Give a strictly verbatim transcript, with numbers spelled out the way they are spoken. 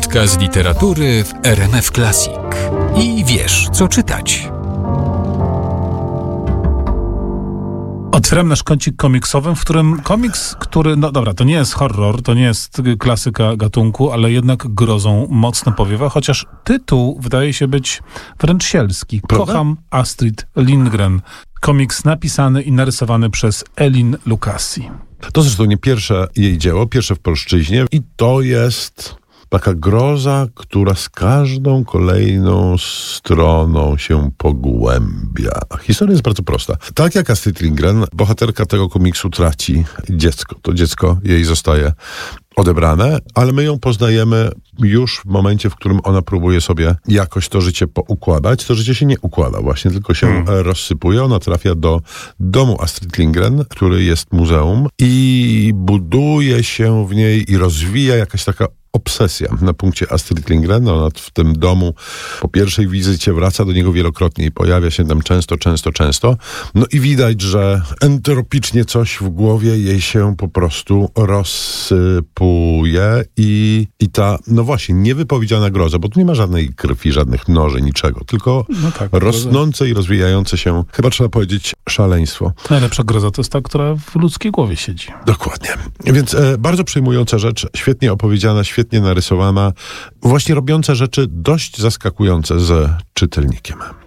Minutka z literatury w R M F Classic. I wiesz, co czytać. Otwieram nasz kącik komiksowy, w którym komiks, który, no dobra, to nie jest horror, to nie jest klasyka gatunku, ale jednak grozą mocno powiewa, chociaż tytuł wydaje się być wręcz sielski. Prawda? Kocham Astrid Lindgren. Komiks napisany i narysowany przez Elin Lucasi. To zresztą nie pierwsze jej dzieło, pierwsze w polszczyźnie i to jest taka groza, która z każdą kolejną stroną się pogłębia. Historia jest bardzo prosta. Tak jak Astrid Lindgren, bohaterka tego komiksu traci dziecko. To dziecko jej zostaje odebrane, ale my ją poznajemy już w momencie, w którym ona próbuje sobie jakoś to życie poukładać. To życie się nie układa właśnie, tylko się hmm. rozsypuje. Ona trafia do domu Astrid Lindgren, który jest muzeum i buduje się w niej i rozwija jakaś taka obsesja na punkcie Astrid Lindgren. Ona w tym domu po pierwszej wizycie wraca do niego wielokrotnie i pojawia się tam często, często, często. No i widać, że entropicznie coś w głowie jej się po prostu rozsypuje i, i ta, no właśnie, niewypowiedziana groza, bo tu nie ma żadnej krwi, żadnych noży, niczego, tylko no tak, rosnące groza. I rozwijające się, chyba trzeba powiedzieć, szaleństwo. Najlepsza groza to jest ta, która w ludzkiej głowie siedzi. Dokładnie. Więc e, bardzo przejmująca rzecz, świetnie opowiedziana, świetnie narysowana, właśnie robiąca rzeczy dość zaskakujące z czytelnikiem.